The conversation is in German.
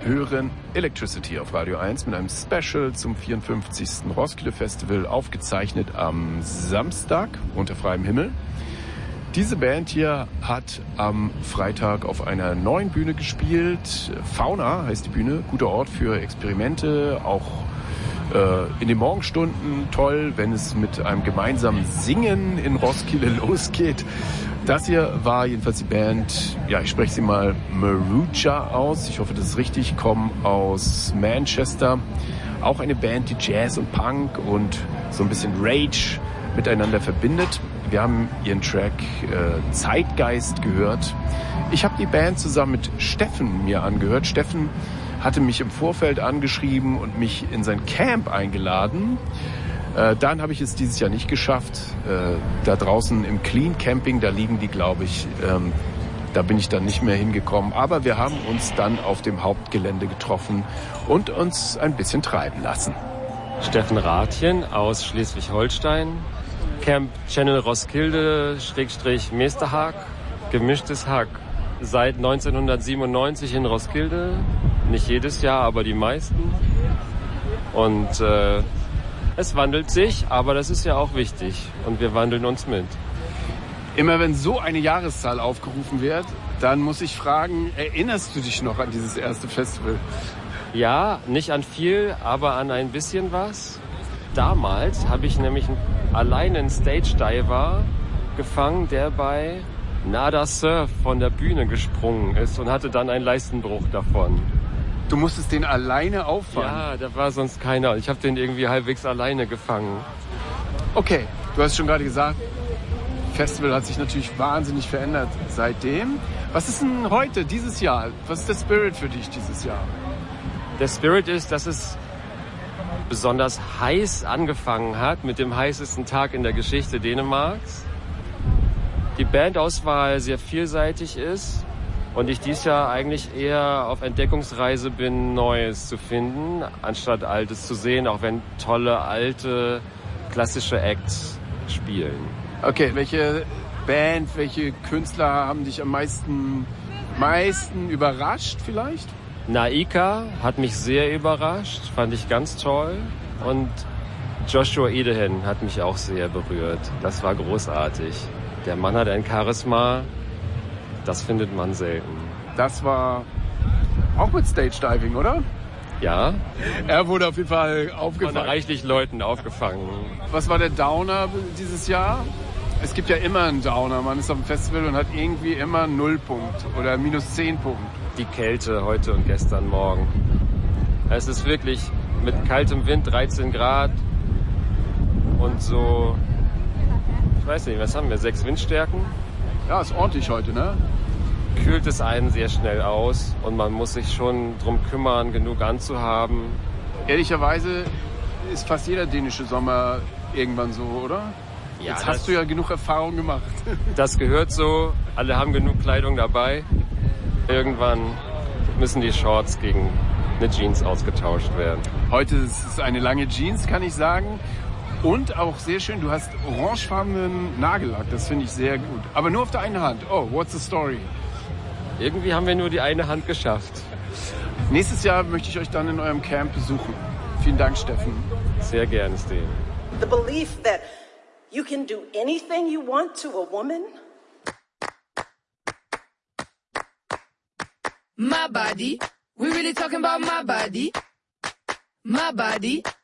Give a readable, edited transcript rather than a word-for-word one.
hören Electricity auf Radio 1 mit einem Special zum 54. Roskilde Festival, aufgezeichnet am Samstag unter freiem Himmel. Diese Band hier hat am Freitag auf einer neuen Bühne gespielt. Fauna heißt die Bühne, guter Ort für Experimente, auch in den Morgenstunden toll, wenn es mit einem gemeinsamen Singen in Roskilde losgeht. Das hier war jedenfalls die Band, ja, ich spreche sie mal Maruja aus. Ich hoffe, das ist richtig, kommen aus Manchester. Auch eine Band, die Jazz und Punk und so ein bisschen Rage miteinander verbindet. Wir haben ihren Track Zeitgeist gehört. Ich habe die Band zusammen mit Steffen mir angehört. Steffen hatte mich im Vorfeld angeschrieben und mich in sein Camp eingeladen. Dann habe ich es dieses Jahr nicht geschafft. Da draußen im Clean Camping, da liegen die, glaube ich. Da bin ich dann nicht mehr hingekommen. Aber wir haben uns dann auf dem Hauptgelände getroffen und uns ein bisschen treiben lassen. Steffen Rathjen aus Schleswig-Holstein. Camp Channel Roskilde, Meesterhaag, gemischtes Hack. Seit 1997 in Roskilde. Nicht jedes Jahr, aber die meisten. Und es wandelt sich, aber das ist ja auch wichtig. Und wir wandeln uns mit. Immer wenn so eine Jahreszahl aufgerufen wird, dann muss ich fragen, erinnerst du dich noch an dieses erste Festival? Ja, nicht an viel, aber an ein bisschen was. Damals habe ich nämlich alleine einen Stage-Diver gefangen, der bei Nada Surf von der Bühne gesprungen ist und hatte dann einen Leistenbruch davon. Du musstest den alleine auffangen? Ja, da war sonst keiner. Ich habe den irgendwie halbwegs alleine gefangen. Okay, du hast schon gerade gesagt, Festival hat sich natürlich wahnsinnig verändert seitdem. Was ist denn heute, dieses Jahr? Was ist der Spirit für dich dieses Jahr? Der Spirit ist, dass es besonders heiß angefangen hat, mit dem heißesten Tag in der Geschichte Dänemarks. Die Bandauswahl sehr vielseitig ist und ich dies Jahr eigentlich eher auf Entdeckungsreise bin, Neues zu finden, anstatt Altes zu sehen, auch wenn tolle, alte, klassische Acts spielen. Okay, welche Band, welche Künstler haben dich am meisten überrascht vielleicht? Naika hat mich sehr überrascht, fand ich ganz toll. Und Joshua Edehen hat mich auch sehr berührt. Das war großartig. Der Mann hat ein Charisma, das findet man selten. Das war auch mit Stage Diving, oder? Ja. Er wurde auf jeden Fall aufgefangen. Von reichlich Leuten aufgefangen. Was war der Downer dieses Jahr? Es gibt ja immer einen Downer. Man ist auf dem Festival und hat irgendwie immer 0 Punkt oder minus 10 Punkt. Die Kälte heute und gestern Morgen. Es ist wirklich mit kaltem Wind, 13 Grad und so, ich weiß nicht, was haben wir, 6 Windstärken? Ja, ist ordentlich heute, ne? Kühlt es einen sehr schnell aus und man muss sich schon drum kümmern, genug anzuhaben. Ehrlicherweise ist fast jeder dänische Sommer irgendwann so, oder? Ja, jetzt hast du ja genug Erfahrung gemacht. Das gehört so, alle haben genug Kleidung dabei. Irgendwann müssen die Shorts gegen eine Jeans ausgetauscht werden. Heute ist es eine lange Jeans, kann ich sagen. Und auch sehr schön, du hast orangefarbenen Nagellack. Das finde ich sehr gut. Aber nur auf der einen Hand. Oh, what's the story? Irgendwie haben wir nur die eine Hand geschafft. Nächstes Jahr möchte ich euch dann in eurem Camp besuchen. Vielen Dank, Steffen. Sehr gerne, Sten. The belief that you can do anything you want to a woman. My body, we really talking about my body. My body,